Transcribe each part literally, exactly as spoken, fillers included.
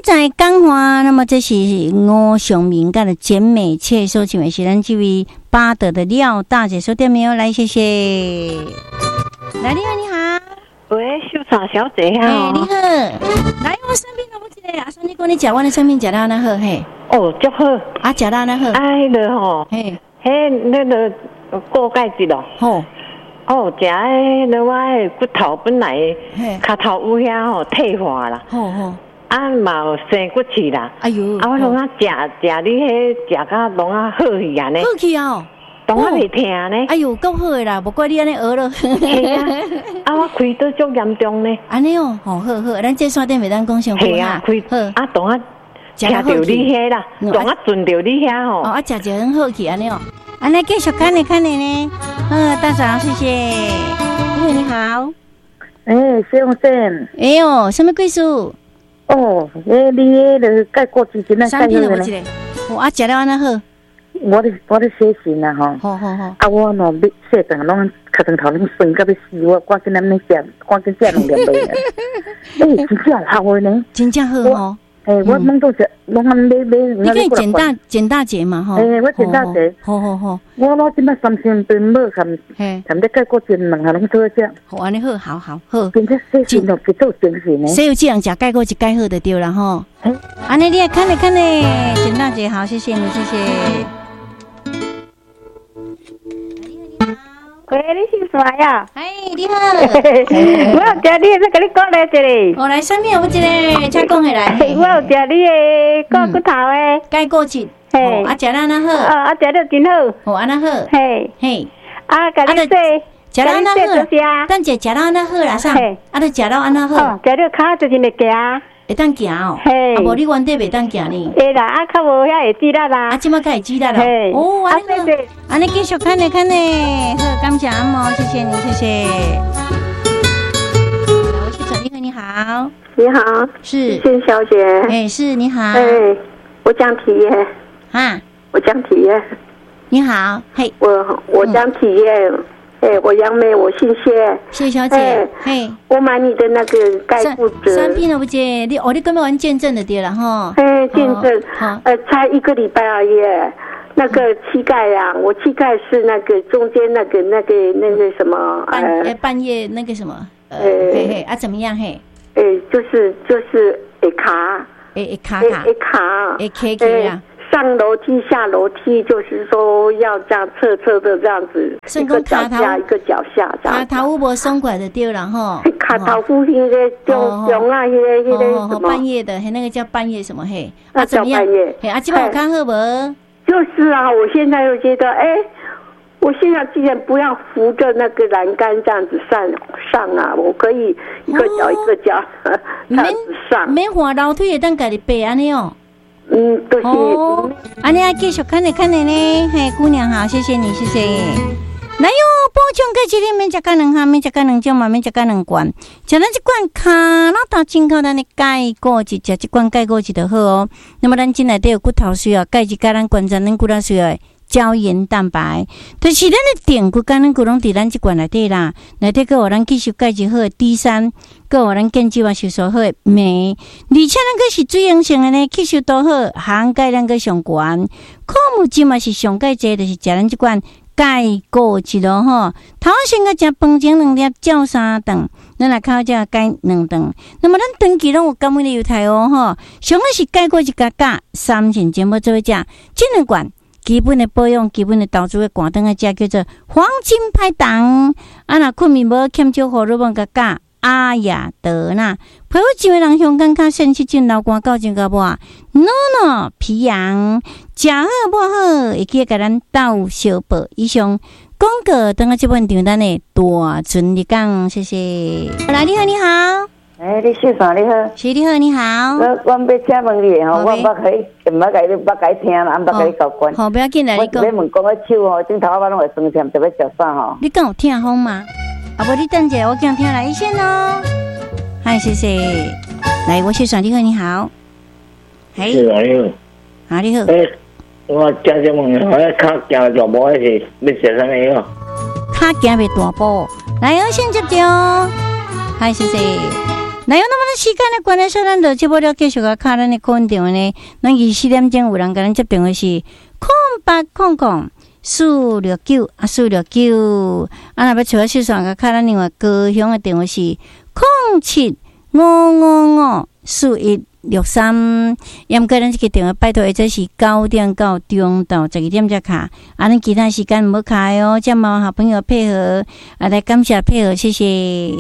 在讲话，那么这是吴雄明跟的简美切收请的是咱这位巴德的廖大姐收电没有？来，谢谢。来，你好，你好。 喂，秀茶小姐啊。 哎，你好。来，我身边有冇一个阿孙？你讲你食我的生命食到那好嘿？ 哦，足好。 啊，食到那好。 哎了吼，嘿，嘿，那个锅盖子咯。吼。哦，食诶，那我诶骨头本来脚头有遐吼退化啦。吼吼。啊嘛有生骨刺啦。哎呦。啊，我拢啊食食你迄食甲拢啊好去安尼。 好去哦。 拢啊袂疼呢。哎呦，够好诶啦，无怪你安尼学咯。 系啊。啊，我开刀足严重呢。 安尼哦，好好好，咱这山顶袂当讲上久啊。开好。啊，拢啊食着你迄啦，拢啊顺着你遐吼。哦， 啊食着很好去安尼哦。安尼继续看你看你呢。嗯，大嫂，谢谢。你好，你好。 哎，先生。 哎呦，什么贵数？ 哦，诶，你迄个盖过之前那盖好呢？我啊，食了安那好。 我咧我咧写信啊，吼。好好好。啊，我喏，要写顿拢脚床头拢酸到要死，我赶紧咱们食，赶紧食两粒落。诶，真正好诶呢。 真正好哦。 诶，我弄到只，拢买买。 你可以简大简大节嘛，吼。 诶，我简大节。 好好好。 我攞即摆三千吨买，含含得盖过前两下拢做只。 好安尼好，好好好。 变只写信咯，去做精神呢。 谁有这样食盖过一盖好就对了吼。安尼你也看咧看咧，简大节好，谢谢你，谢谢。 喂，你是啥呀？ 哎，你好。 我有食你的，跟你讲来一个。 我来上面有一个，请讲下来。 我有食你的骨骨头的盖过节。嘿，啊，食了安那好。 哦，啊，食了真好。 哦，安那好。 嘿， 嘿。 啊，甲你说， 食了安那好。等者食了安那好啦，啥？啊，都食了安那好。 哦，食了骹就是会行。 会当行哦。嘿。啊，无你原底袂当行呢。 会啦，啊，较无遐会记得啦。 啊，即摆较会记得啦。哦，安尼好。安尼继续看咧看咧，好，感谢阿嬷，谢谢你，谢谢。我是陈丽慧，你好。 你好， 是谢小姐。 哎，是你好。 哎，我讲体验。 啊， 我讲体验。 你好，嘿。 我我讲体验。哎，我杨梅，我姓谢。 谢小姐，嘿。 我买你的那个钙骨折。 三片了不姐，你哦，你根本玩见证的对了哈。 哎，见证。好。呃，才一个礼拜而已。那个膝盖呀、啊，我膝盖是那个中间那个那个那个什么半呃半夜那个什么呃嘿嘿啊怎么样嘿？ 哎，就是就是会卡， 会卡卡， 会卡， 会卡卡啊。 上楼梯下楼梯，就是说要这样侧侧的这样子，一个脚下一个脚下这样。 卡头有无松快的对了哈。 卡头附近的中中啊，那个那个什么半夜的，那个叫半夜什么嘿？ 啊怎么样？ 嘿啊，这边有看好无？ 就是啊，我现在又觉得，哎，我现在既然不要扶着那个栏杆这样子上上啊，我可以一个脚一个脚这样子上。 免滑楼梯，当家己爬安尼哦。 嗯，就是。哦， 安尼啊，继续看咧看咧呢，嘿，姑娘好，谢谢你，谢谢。来哟，补充个一日免食干两项，免食干两种嘛，免食干两罐。食咱这罐卡老大进口咱的钙果质，食这罐钙果质就好哦。那么咱进来都有骨头需要，钙质甲咱关节咱骨头需要胶原蛋白，就是咱的电骨甲咱骨拢伫咱这罐内底啦。内底个有咱吸收钙质好的 D 三，个有咱健肌化吸收好的镁，而且咱个是水溶性的呢，吸收都好，含钙咱个上悬。矿物质嘛是上钙济，就是食咱这罐。钙果质咯吼，头先个食饭前两粒，照三顿，咱来靠这钙两顿。那么咱长期拢有甘味的油菜哦吼，上个是钙果质加钾，三钱节目做一食，这两罐基本的保养、基本的投资的挂灯个食叫做黄金拍档。啊，若困眠无欠少荷尔蒙加钾。阿雅德纳，陪我几位人香港较sen七种流汗，到真个无？no no， 皮痒，食好无好，会记甲咱斗小报。以上广告等下这本场咱的大存日讲，谢谢。来，你好，你好。 哎，你姓啥？你好。 是你好，你好。 我我要请问你吼，我捌可以，唔捌甲你，捌甲你听啦，唔捌甲你交关。 好，不要紧来，你讲。 我问讲个手吼，顶头我拢会酸痛，特别食啥吼？ 你敢有痛风吗？啊，无你等者，我讲听来一线哦。嗨，谢谢。来，我是爽，你好，你好。嘿， 是啊，你好。 啊，你好。 诶，我正正问，我脚行大步，还是要食啥物药？脚行袂大步，来，我先接着。嗨，谢谢。 那有那么多时间的关系，咱就节目了继续个卡咱的空电话呢。咱二四点钟有人跟咱接电话是空八空空四六九啊四六九，啊那要找小爽个卡咱另外高雄的电话是空七五五五四一六三。要唔过咱这个电话拜托，或者是九点到中到十二点才卡，啊，咱其他时间唔好卡哦。这么好朋友配合，啊，来感谢配合，谢谢。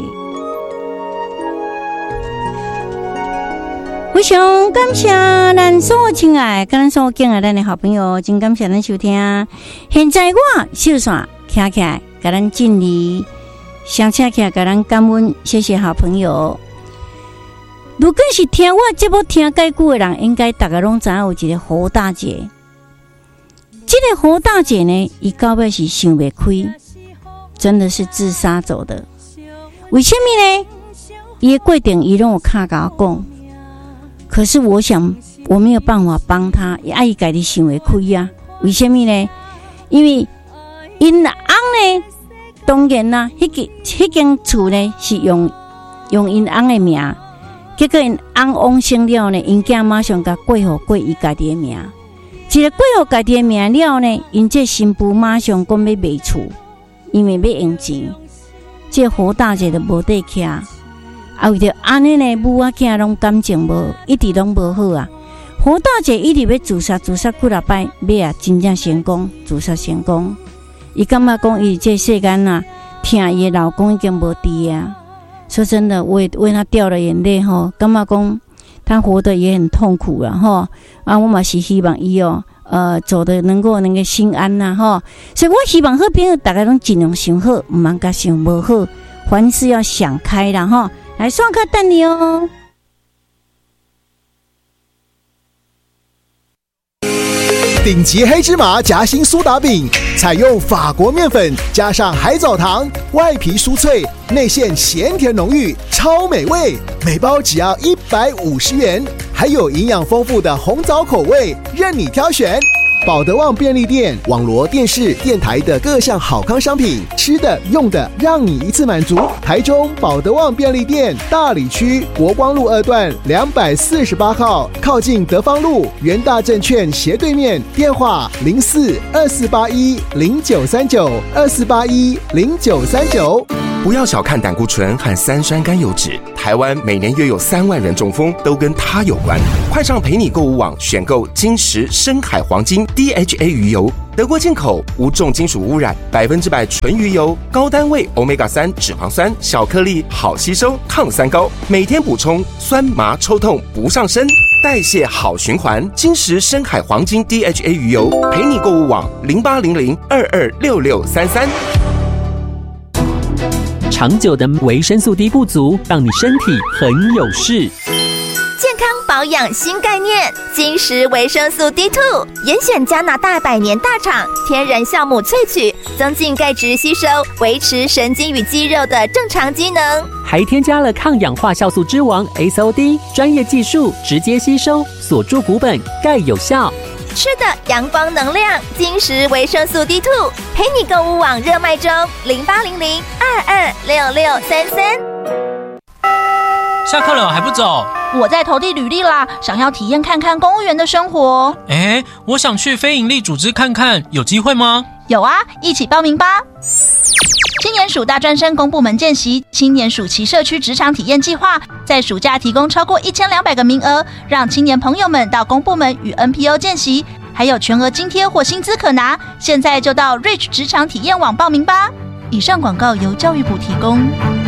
非常感谢咱所有亲爱跟咱所有敬爱咱的好朋友，真感谢咱收听。现在我秀伞徛起来，给咱敬礼，相请起来，给咱感恩，谢谢好朋友。如果是听我节目听介久的人，应该大家拢知影有一个胡大姐。这个胡大姐呢，伊到尾是想不开，真的是自杀走的。为什么呢？伊的过程伊拢有卡甲我讲。可是我想我没有办法帮他，也伊家己想会开啊。为什么呢？因为因翁呢，当然啦，迄个迄间厝呢是用用因翁的名，结果因翁往生了呢，因囝马上甲过户过伊家己的名。一个过户家己的名了呢，因这新妇马上讲要卖厝，因为要用钱，这胡大姐就无得徛。啊，为着安尼呢，母仔囝拢感情无，一直拢无好啊。胡大姐一直要自杀，自杀几啊摆，尾啊真正成功，自杀成功。伊感觉讲，伊这世间啊，听伊的老公已经无伫啊。说真的，我也为他掉了眼泪吼，感觉讲他活得也很痛苦了吼。啊，我嘛是希望伊哦，呃，走的能够能够心安呐吼。所以我希望好朋友大家拢尽量想好，唔通甲想无好，凡事要想开啦吼。来上课等你哦。 顶级黑芝麻夹心苏打饼，采用法国面粉加上海藻糖，外皮酥脆，内馅咸甜浓郁，超美味。每包只要一百五十元，还有营养丰富的红枣口味，任你挑选。保德旺便利店、网罗电视、电台的各项好康商品，吃的、用的，让你一次满足。台中保德旺便利店大里区国光路二段两百四十八号，靠近德芳路元大证券斜对面。电话零四二四八一零九三九二四八一零九三九。 不要小看胆固醇和三酸甘油脂，台湾每年约有三万人中风，都跟它有关。快上陪你购物网选购金石深海黄金 D H A 鱼油，德国进口，无重金属污染，百分之百纯鱼油，高单位 欧米伽三 脂肪酸，小颗粒，好吸收，抗三高，每天补充，酸麻抽痛不上身，代谢好循环。金石深海黄金 D H A 鱼油，陪你购物网零八零零二二六六三三。 长久的维生素 D 不足，让你身体很有事。 健康保养新概念，金石维生素 D 二 严选加拿大百年大厂天然酵母萃取，增进钙质吸收，维持神经与肌肉的正常机能， 还添加了抗氧化酵素之王 S O D， 专业技术直接吸收，锁住骨本，钙有效。 吃的阳光能量，金石维生素 D 二 陪你购物网热卖中，零八零零二二六六三三。 下课了还不走？ 我在投递履历啦，想要体验看看公务员的生活。 哎，我想去非营利组织看看，有机会吗？ 有啊，一起报名吧！青年署大专生公部门见习，青年暑期社区职场体验计划，在暑假提供超过一千两百个名额，让青年朋友们到公部门与 N P O 见习，还有全额津贴或薪资可拿。现在就到 Reach 职场体验网报名吧。以上广告由教育部提供。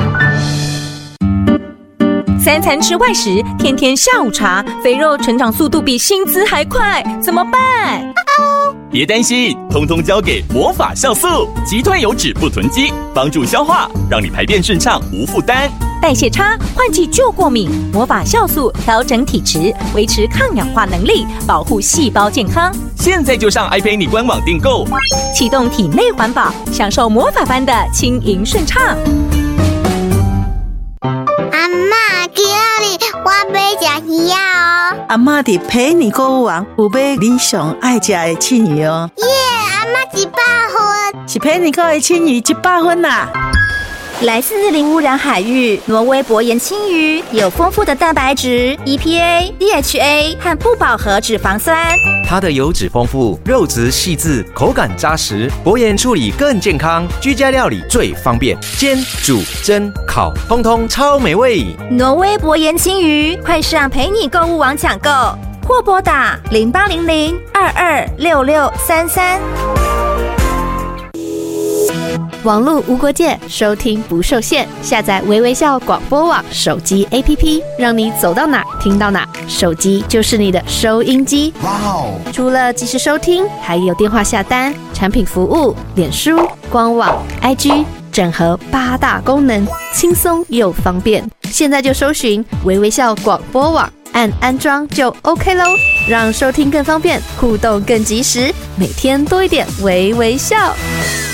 三餐吃外食，天天下午茶，肥肉成长速度比薪资还快，怎么办？ 别担心，通通交给魔法酵素，击退油脂不囤积，帮助消化，让你排便顺畅无负担。 代谢差，换季就过敏，魔法酵素调整体质，维持抗氧化能力，保护细胞健康。 现在就上 iPay 官网订购， 启动体内环保，享受魔法般的轻盈顺畅。 阿嬷，今日我要吃鱼哦。 阿嬷伫陪你购物网有买你上爱吃的青鱼哦。 耶，阿嬷一百分， 是陪你购的青鱼一百分啦。 来自零污染海域，挪威薄盐青鱼有丰富的蛋白质、E P A、D H A 和不饱和脂肪酸。 它的油脂丰富，肉质细致，口感扎实，薄盐处理更健康，居家料理最方便，煎、煮、蒸、烤，通通超美味。 挪威薄盐青鱼，快上陪你购物网抢购，或拨打零八零零二二六六三三。 网络无国界，收听不受限。下载微微笑广播网手机 A P P， 让你走到哪听到哪，手机就是你的收音机。哇哦！除了即时收听，还有电话下单、产品服务、脸书、官网、I G， 整合八大功能，轻松又方便。现在就搜寻微微笑广播网，按安装就 OK 咯，让收听更方便，互动更及时，每天多一点微微笑。